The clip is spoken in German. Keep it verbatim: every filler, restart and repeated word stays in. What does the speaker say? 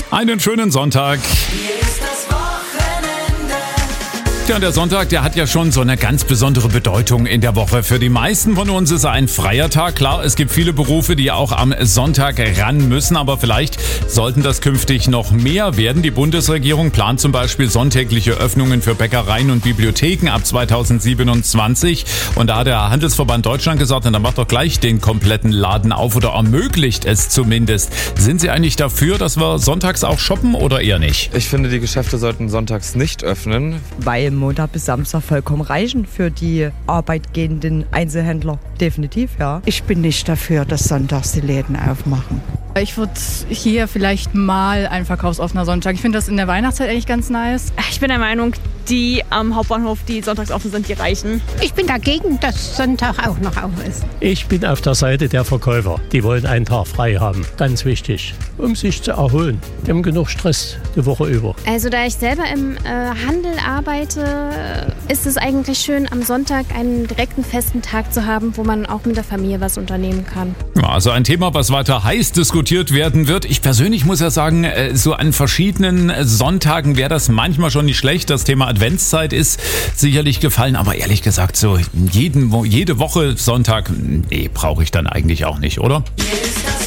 Einen schönen Sonntag. Hier ist das Wochenende. Ja, und der Sonntag, der hat ja schon so eine ganz besondere Bedeutung in der Woche. Für die meisten von uns ist er ein freier Tag. Klar, es gibt viele Berufe, die auch am Sonntag ran müssen, aber vielleicht sollten das künftig noch mehr werden. Die Bundesregierung plant zum Beispiel sonntägliche Öffnungen für Bäckereien und Bibliotheken ab zweitausendsiebenundzwanzig. Und da hat der Handelsverband Deutschland gesagt, dann macht doch gleich den kompletten Laden auf oder ermöglicht es zumindest. Sind Sie eigentlich dafür, dass wir sonntags auch shoppen oder eher nicht? Ich finde, die Geschäfte sollten sonntags nicht öffnen. Weil Montag bis Samstag vollkommen reichen für die arbeitgehenden Einzelhändler. Definitiv, ja. Ich bin nicht dafür, dass sonntags die Läden aufmachen. Ich würde hier vielleicht mal einen verkaufsoffener Sonntag. Ich finde das in der Weihnachtszeit eigentlich ganz nice. Ich bin der Meinung, die am Hauptbahnhof, die sonntags offen sind, die reichen. Ich bin dagegen, dass Sonntag auch noch auf ist. Ich bin auf der Seite der Verkäufer. Die wollen einen Tag frei haben. Ganz wichtig, um sich zu erholen. Die haben genug Stress die Woche über. Also da ich selber im äh, Handel arbeite, ist es eigentlich schön, am Sonntag einen direkten festen Tag zu haben, wo man auch mit der Familie was unternehmen kann. Ja, also ein Thema, was weiter heiß diskutiert werden wird. Ich persönlich muss ja sagen, so an verschiedenen Sonntagen wäre das manchmal schon nicht schlecht. Das Thema Adventszeit ist sicherlich gefallen, aber ehrlich gesagt, so jeden, jede Woche Sonntag, nee, brauche ich dann eigentlich auch nicht, oder?